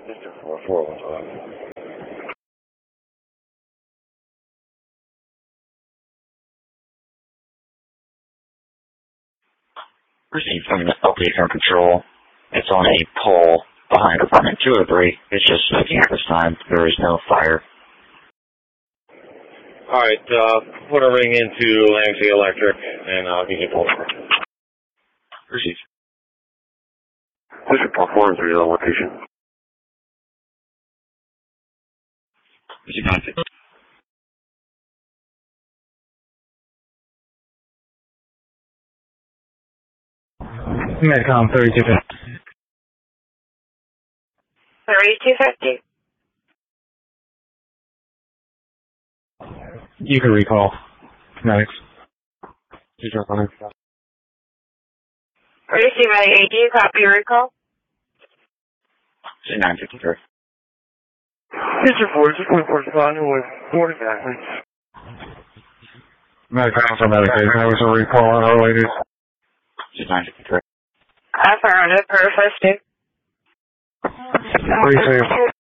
Mr. 4415. Received from the LP from Control. It's on a pole behind apartment 203. It's just smoking at this time. There is no fire. Alright, put a ring into Lamsey Electric, and I'll give you a call. Received. This is report 403 location. Received. Medcom 3250. 3250. You can recall. Medics. Receive my AD, copy your recall. 953. Mr. 445 with 40 backlinks. Medcom for medication. There was a recall on our ladies. 953. Affirmative, per 50. Receive.